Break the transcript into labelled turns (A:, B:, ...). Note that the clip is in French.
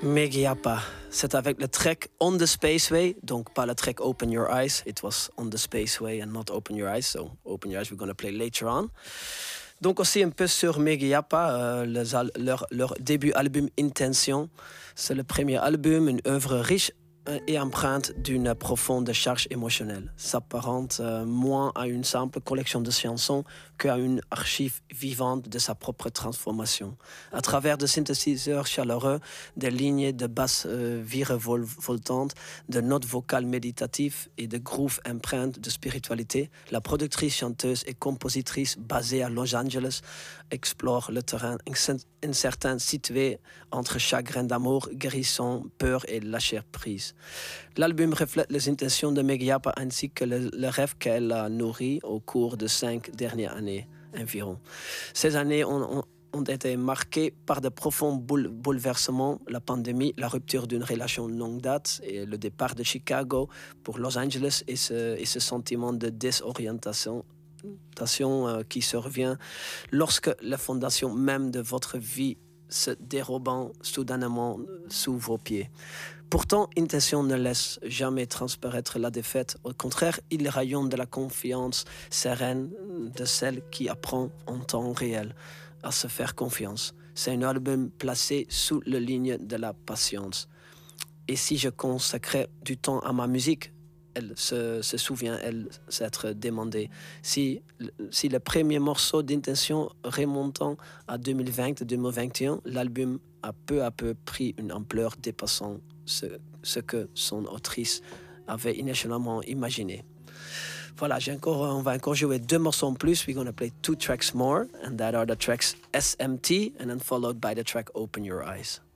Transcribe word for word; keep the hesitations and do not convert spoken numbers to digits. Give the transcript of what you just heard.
A: Megiapa, c'est avec le track On the Spaceway, donc pas le track Open Your Eyes, it was On the Spaceway and not Open Your Eyes, so Open Your Eyes we're going to play later on. Donc aussi un peu sur Megiapa, euh, les al- leur, leur début album Intention, c'est le premier album, une œuvre riche et empreinte d'une profonde charge émotionnelle, s'apparente euh, moins à une simple collection de chansons qu'à une archive vivante de sa propre transformation. À travers de synthétiseurs chaleureux, des lignes de basses euh, virevoltantes, de notes vocales méditatives et de grooves empreintes de spiritualité, la productrice, chanteuse et compositrice basée à Los Angeles explore le terrain incertain situé entre chagrin d'amour, guérison, peur et lâcher prise. L'album reflète les intentions de Megiapa ainsi que le, le rêve qu'elle a nourri au cours de cinq dernières années environ. Ces années ont, ont, ont été marquées par de profonds boule, bouleversements, la pandémie, la rupture d'une relation de longue date et le départ de Chicago pour Los Angeles et ce, et ce sentiment de désorientation euh, qui survient lorsque la fondation même de votre vie se dérobant soudainement sous vos pieds. Pourtant, Intention ne laisse jamais transparaître la défaite. Au contraire, il rayonne de la confiance sereine de celle qui apprend en temps réel à se faire confiance. C'est un album placé sous la ligne de la patience. Et si je consacrais du temps à ma musique, elle se, se souvient, elle s'être demandé si, si le premier morceau d'Intention remontant à deux mille vingt deux mille vingt et un, l'album a peu à peu pris une ampleur dépassant ce, ce que son autrice avait initialement imaginé. Voilà, j'ai encore, on va encore jouer deux morceaux en plus. We're going to play two tracks more, and that are the tracks S M T, and then followed by the track Open Your Eyes.